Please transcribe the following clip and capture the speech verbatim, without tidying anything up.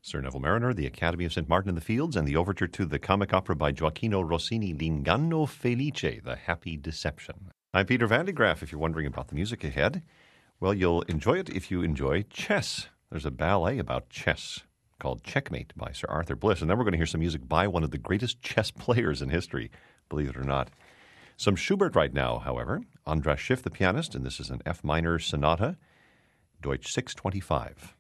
Sir Neville Mariner, the Academy of Saint Martin in the Fields, and the overture to the comic opera by Gioacchino Rossini, L'Inganno Felice, The Happy Deception. I'm Peter Van de Graaff. If you're wondering about the music ahead, well, you'll enjoy it if you enjoy chess. There's a ballet about chess called Checkmate by Sir Arthur Bliss, and then we're going to hear some music by one of the greatest chess players in history, believe it or not. Some Schubert right now, however. Andras Schiff, the pianist, and this is an F minor sonata, Deutsch six twenty-five.